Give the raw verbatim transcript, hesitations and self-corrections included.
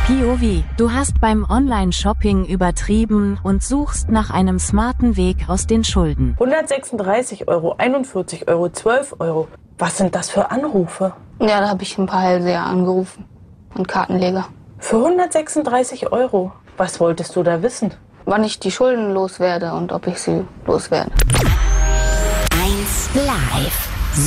P O V, du hast beim Online-Shopping übertrieben und suchst nach einem smarten Weg aus den Schulden. hundertsechsunddreißig Euro, einundvierzig Euro, zwölf Euro. Was sind das für Anrufe? Ja, da habe ich ein paar Hellseher angerufen und Kartenleger. Für hundertsechsunddreißig Euro? Was wolltest du da wissen? Wann ich die Schulden loswerde und ob ich sie loswerde. eins Live.